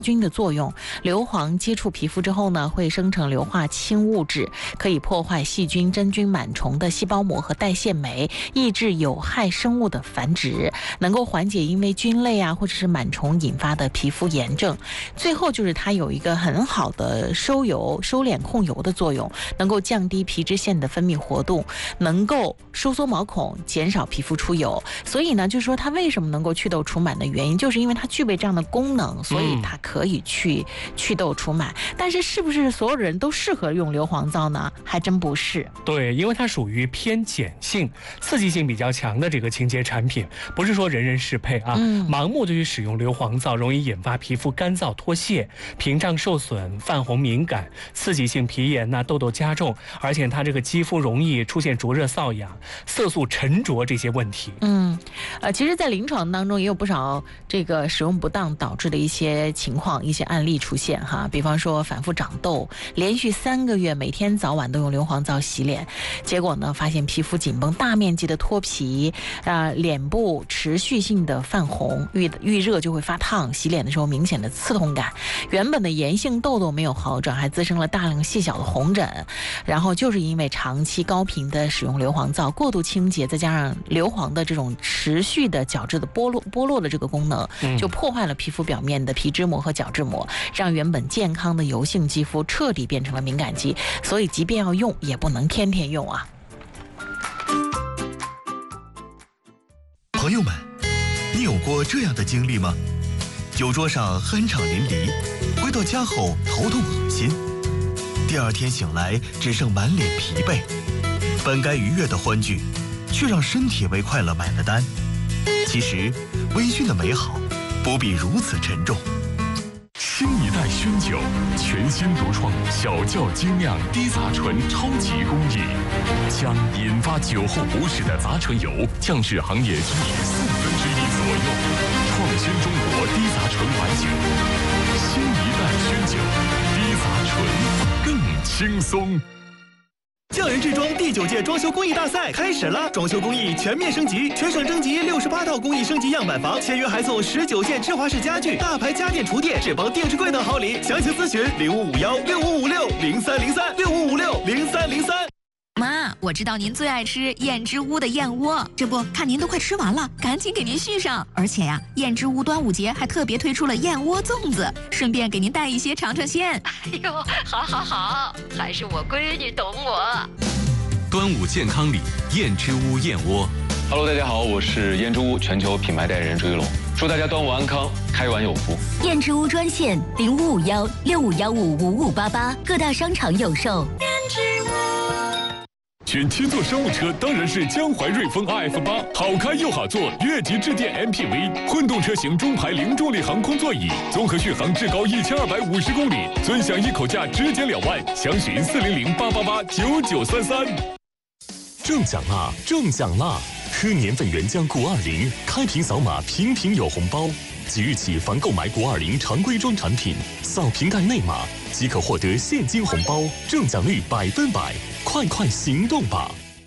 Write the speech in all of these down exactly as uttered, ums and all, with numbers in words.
菌的作用，硫磺接触皮肤之后呢，会生成硫化氢物质，可以破坏细菌、真菌、螨虫的细胞膜和代谢酶，抑制有害生物的繁殖，能够缓解因为菌类啊或者是螨虫引发的皮肤炎症。最后就是它有一个很好的收油、收敛控油的作用，能够降低皮脂腺的分泌活动，能够收缩毛孔，减少皮肤出油。所以呢，就是说它为什么能够祛痘除螨的原因，就是因为它具备这样的功能，所以它可以去祛痘除螨。但是是不是所有人都适合用硫磺皂呢？还真不是。 对，因为它属于偏碱性、刺激性比较强的这个清洁产品，不是说人人适配啊。嗯、盲目的去使用硫磺皂，容易引发皮肤干燥脱屑、屏障受损、泛红敏感、刺激性皮炎呐、啊、痘痘加重，而且它这个肌肤容易出现灼热、瘙痒、色素沉着这些问题。 嗯，呃，其实，在临床当中也有不少这个使用不当导致的一些情况、一些案例出现哈。比方说，反复长痘，连续三个月每天早晚都用硫磺皂洗脸，结果呢，发现皮肤紧绷、大面积的脱皮，啊、呃，脸部持续性的泛红，遇遇热就会发烫，洗脸的时候明显的刺痛感，原本的炎性痘痘没有好转，还滋生了大量细小的红疹。然后就是因为长期高频的使用硫磺皂，过度清洁，再加上硫磺的这种持续的角质的剥落剥落的这个功能，就破坏了皮肤表面的皮脂膜和角质膜，让原本健康的油性肌肤彻底变成了敏感肌。所以即便要用，也不能天天用啊。 朋友们，你有过这样的经历吗？酒桌上酣畅淋漓，回到家后头痛恶心，第二天醒来只剩满脸疲惫，本该愉悦的欢聚，却让身体为快乐买了单。其实，微醺的美好不必如此沉重。 新一代熏酒，全新独创小窖精酿低杂醇超级工艺，将引发酒后不适的杂醇油降至行业均值四分之一左右，创新中国低杂醇白酒。新一代熏酒，低杂醇更轻松。 匠人制装第九届装修工艺大赛开始了，装修工艺全面升级，全省征集六十八套工艺升级样板房，签约还送十九件芝华士家具、大牌家电厨电、智邦电视柜等好礼。详情咨询零五五幺六五五六零三零三六五五六零三零三。 妈，我知道您最爱吃燕之屋的燕窝，这不看您都快吃完了，赶紧给您续上。而且呀，燕之屋端午节还特别推出了燕窝粽子，顺便给您带一些尝尝鲜。 哎呦，好好好，还是我闺女懂我。 端午健康礼，燕之屋燕窝。 Hello， 大家好，我是燕之屋全球品牌代言人朱一龙，祝大家端午安康，开碗有福。 燕之屋专线零五五幺六五幺五五五八八，各大商场有售。燕之屋。 选七座商务车当然是江淮瑞风 R F 八，好开又好坐，越级致电 M P V， 混动车型中排零重力航空座椅，综合续航至高一千二百五十公里，尊享一口价直减两万，详询四零零八八八九九三三。 中奖啦！中奖啦！喝年份原浆谷二零，开瓶扫码，瓶瓶有红包。即日起，凡购买谷二零常规装产品，扫瓶盖内码即可获得现金红包，中奖率百分百，快快行动吧！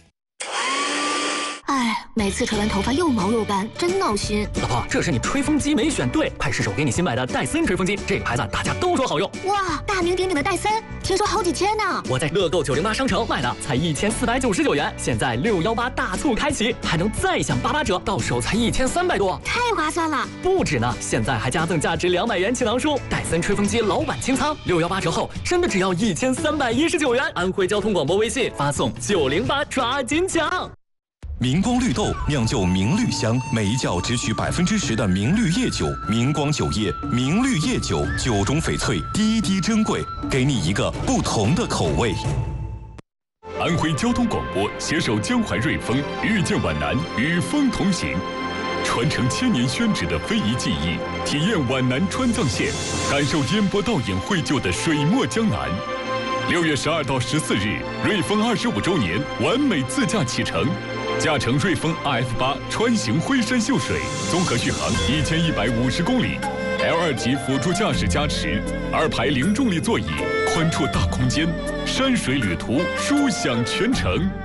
哎，每次吹完头发又毛又干，真闹心。 老婆，这是你吹风机没选对，派试手给你新买的戴森吹风机，这个牌子大家都说好用。 哇，大名鼎鼎的戴森，听说好几千呢。 我在乐购九零八商城买的，才一千四百九十九元，现在六幺八大促开启，还能再享八八折，到手才一千三百多， 太划算了。 不止呢，现在还加赠价值两百元气囊书，戴森吹风机老板清仓，六幺八折后真的只要一千三百一十九元。安徽交通广播微信发送九零八，抓紧抢。 明光绿豆酿就明绿香，每一窖只取百分之十的明绿叶酒。明光酒业明绿叶酒，酒中翡翠，滴滴珍贵，给你一个不同的口味。 安徽交通广播携手江淮瑞丰，遇见皖南，与风同行，传承千年宣纸的非遗技艺，体验皖南川藏线，感受烟波倒影绘就的水墨江南。六月十二到十四日，瑞丰二十五周年完美自驾启程。驾乘瑞风 R F 八穿行徽山秀水，综合续航一千一百五十公里 ，L 二级辅助驾驶加持，二排零重力座椅，宽绰大空间，山水旅途，舒享全程。